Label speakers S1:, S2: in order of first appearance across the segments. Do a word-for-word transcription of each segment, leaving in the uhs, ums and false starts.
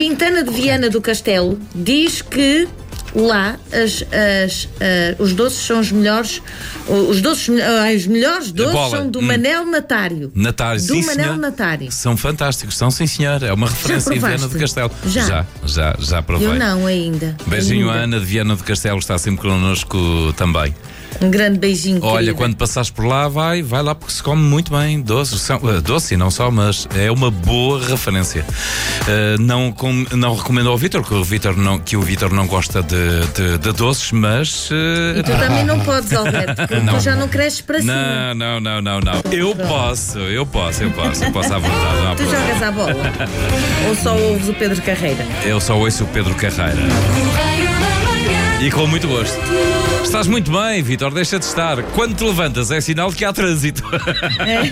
S1: Quintana de Viana do Castelo diz que lá as, as, uh, os doces são os melhores. Os doces, uh, os melhores doces são do hum. Manel Natário.
S2: Natário,
S1: do
S2: sim,
S1: Manel
S2: senhor.
S1: Natário.
S2: São fantásticos, são sim, senhor. É uma referência em Viana do Castelo.
S1: Já,
S2: já, já, já provei.
S1: Eu não ainda.
S2: Beijinho
S1: ainda.
S2: à Ana de Viana do Castelo, está sempre connosco também.
S1: Um grande beijinho.
S2: Olha,
S1: querida.
S2: quando passares por lá, vai, vai lá porque se come muito bem. Doce, são, uh, doce e não só, mas é uma boa referência. Uh, não, com, não recomendo ao Vítor, que o Vítor não, que o Vítor não gosta de, de, de doces, mas. Uh...
S1: E tu também não podes, Alberto, porque
S2: não.
S1: tu já não cresces para cima.
S2: Não, não, não, não, não. Eu posso, eu posso, eu posso, eu posso à vontade. Não há
S1: tu
S2: problema.
S1: jogas à bola? Ou só ouves o Pedro Carreira?
S2: Eu só ouço o Pedro Carreira. E com muito gosto. Estás muito bem, Vítor, deixa de estar. Quando te levantas é sinal de que há trânsito.
S1: É.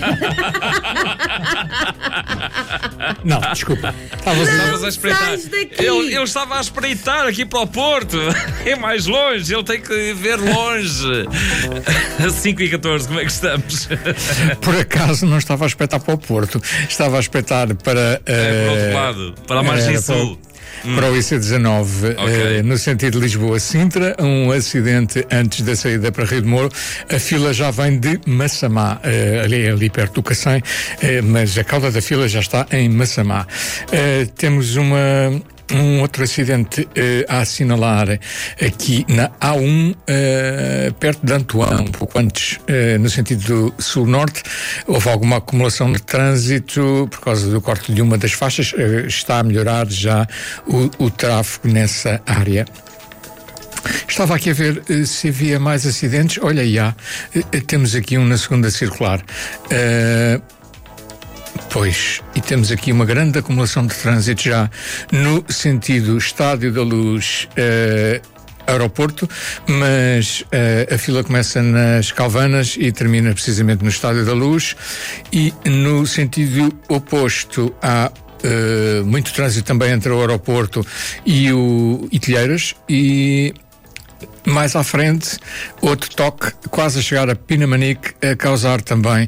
S3: Não, desculpa.
S2: Estavas,
S1: Não,
S2: estavas a espreitar.
S1: sais daqui.
S2: Eu, eu estava a espreitar aqui para o Porto. É mais longe, ele tem que ver longe. cinco e catorze, como é que estamos?
S3: Por acaso não estava a espreitar para o Porto. Estava a espreitar para.
S2: É, para o outro
S3: uh,
S2: lado, para a margem
S3: uh,
S2: sul.
S3: Para o I C dezanove,
S2: Okay.
S3: uh, no sentido de Lisboa-Sintra, um acidente antes da saída para Rio de Moro. A fila já vem de Massamá, uh, ali, ali perto do Cacém, uh, mas a cauda da fila já está em Massamá. Uh, temos uma... Um outro acidente uh, a assinalar aqui na A um, uh, perto de Antoine, um pouco antes, uh, no sentido sul-norte. Houve alguma acumulação de trânsito por causa do corte de uma das faixas. Uh, está a melhorar já o, o tráfego nessa área. Estava aqui a ver uh, se havia mais acidentes. Olha, já. Uh, temos aqui um na segunda circular. Uh, Pois, e temos aqui uma grande acumulação de trânsito já no sentido Estádio da Luz, uh, aeroporto, mas uh, a fila começa nas Calvanas e termina precisamente no Estádio da Luz, e no sentido oposto há uh, muito trânsito também entre o aeroporto e o e Telheiras, e mais à frente, outro toque, quase a chegar a Pinamanique, a causar também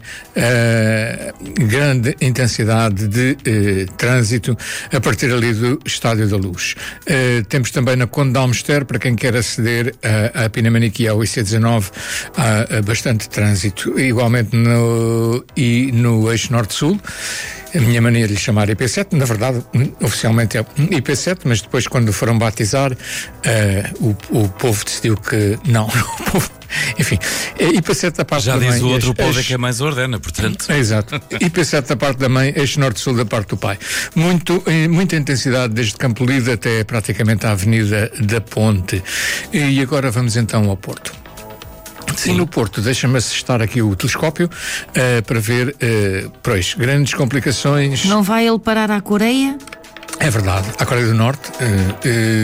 S3: uh, grande intensidade de uh, trânsito a partir ali do Estádio da Luz. Uh, temos também na Conde de Almester, para quem quer aceder a, a Pinamanique e ao I C dezanove, há uh, bastante trânsito. Igualmente no, e no eixo Norte-Sul. A minha maneira de lhe chamar I P sete, na verdade, oficialmente é I P sete, mas depois, quando foram batizar, uh, o, o povo decidiu que não. O povo, enfim, I P sete da parte
S2: Já
S3: da mãe.
S2: Já diz o outro
S3: eixo,
S2: povo é
S3: eixo,
S2: que é mais ordena, portanto.
S3: É, exato. I P sete da parte da mãe, eixo norte-sul da parte do pai. Muito, muita intensidade desde Campo Lido até praticamente a Avenida da Ponte. E agora vamos então ao Porto. Sim. E no Porto, deixa-me assistar aqui o telescópio uh, para ver, uh, pois, grandes complicações.
S1: Não vai ele parar à Coreia?
S3: É verdade, à Coreia do Norte. Uh,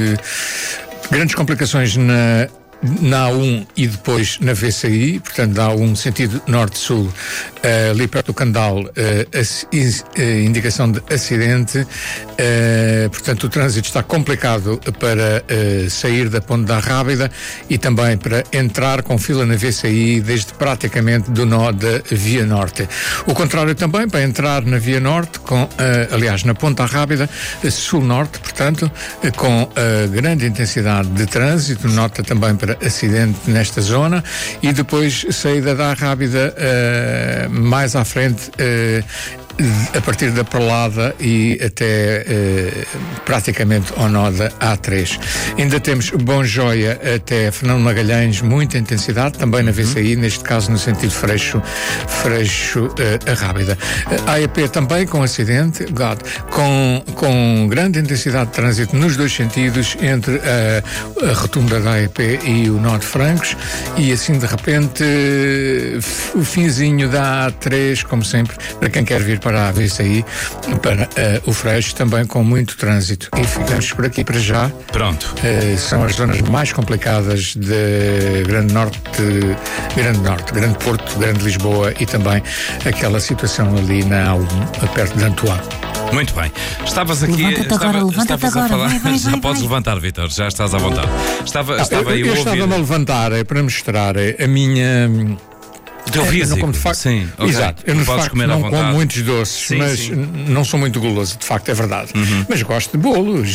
S3: uh, grandes complicações na, na A um e depois na V C I, portanto, na A um sentido norte-sul, uh, ali perto do Candal, uh, a, a indicação de acidente. Uh, portanto, o trânsito está complicado para uh, sair da Ponte da Rábida e também para entrar com fila na V C I desde praticamente do nó da Via Norte. O contrário também, para entrar na Via Norte, com, uh, aliás, na Ponte da Rábida, uh, sul-norte, portanto, uh, com uh, grande intensidade de trânsito, nota também para acidente nesta zona, e depois saída da Rábida uh, mais à frente, uh, a partir da Perlada e até eh, praticamente ao nó da A três. Ainda temos Bom Joia até Fernando Magalhães, muita intensidade, também na V C I, neste caso no sentido Freixo, Freixo eh, a Rábida. A E P também com acidente, God, com, com grande intensidade de trânsito nos dois sentidos, entre a, a rotunda da A E P e o nó de Francos, e assim de repente o finzinho da A três, como sempre, para quem quer vir para para a V C I, para uh, o Freixo, também com muito trânsito. E ficamos por aqui para já.
S2: Pronto.
S3: Uh, são as zonas mais complicadas de Grande Norte, Grande Norte, Grande Porto, Grande Lisboa, e também aquela situação ali na A um, perto de Antoine.
S2: Muito bem. Estavas aqui.
S1: Levanta-te
S2: estava,
S1: agora, levanta-te
S2: estavas
S1: agora.
S2: a falar.
S1: Vai, vai,
S2: já
S1: vai,
S2: podes
S1: vai.
S2: levantar, Vítor, já estás à vontade. Estava,
S3: Ah,
S2: estava
S3: eu
S2: aí
S3: eu
S2: a
S3: estava-me a
S2: ouvir.
S3: levantar eh, para mostrar eh, a minha.
S2: O teu
S3: É, eu
S2: físico.
S3: não como de facto,
S2: Sim, ok.
S3: exato. Eu
S2: Não
S3: de
S2: podes
S3: facto
S2: comer à
S3: não
S2: vontade.
S3: como muitos doces,
S2: Sim,
S3: mas
S2: sim.
S3: n- não sou muito guloso, de facto é verdade.
S2: Uhum.
S3: Mas gosto de bolos.